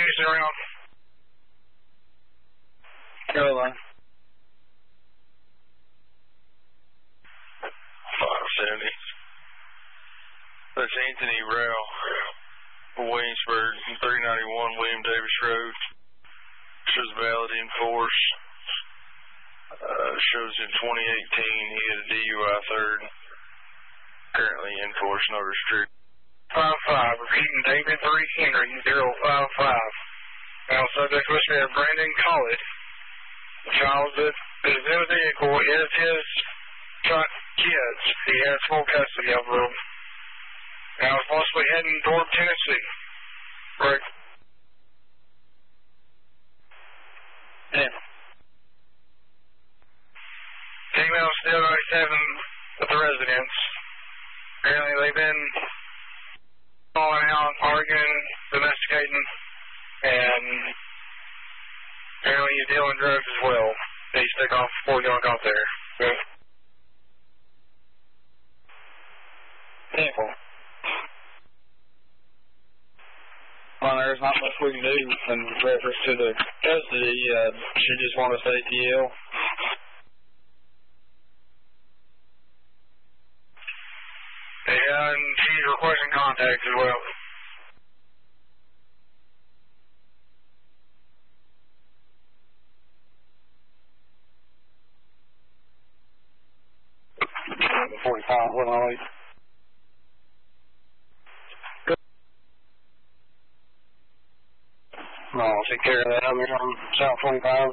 Houston around. Carolina. 570. That's Anthony Rao, Williamsburg, 391 William Davis Road. Shows valid in force. Shows in 2018 he had a DUI third. Currently in force, no restrict. 55, repeating David 3 Henry, 055. Now subject listed as Brandon Collett. The child that is in the vehicle is his kids. He has full custody of them. Now it's possibly heading toward Tennessee. Right. Yeah. Female still 97 with the residents. Apparently they've been going out, arguing, domesticating, and apparently he's dealing drugs as well. They stick off before going out there. Yeah. Careful. Well, there's not much we can do in reference to the custody. She just wants us ATL. And she's requesting contact as well. The 45, what am I like? No, I'll take care of that. I'm here on South 25.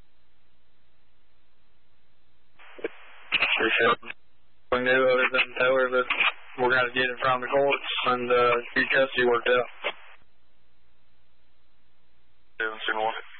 We knew other than tell her that we're going to get in front of the courts and get custody worked out. 7-1.